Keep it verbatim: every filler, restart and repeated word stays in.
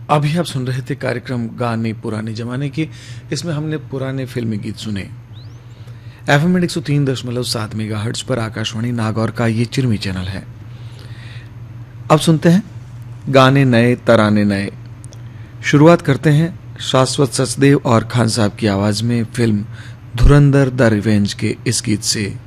अभी आप सुन रहे थे कार्यक्रम गाने पुराने जमाने के। इसमें हमने पुराने फिल्मी गीत सुने। एफएम एक सौ तीन दशमलव सात मेगाहर्ट्ज पर आकाशवाणी नागौर का ये चिरमी चैनल है। अब सुनते हैं गाने नए तराने नए। शुरुआत करते हैं शाश्वत सचदेव और खान साहब की आवाज में फिल्म धुरंधर द रिवेंज के इस गीत से।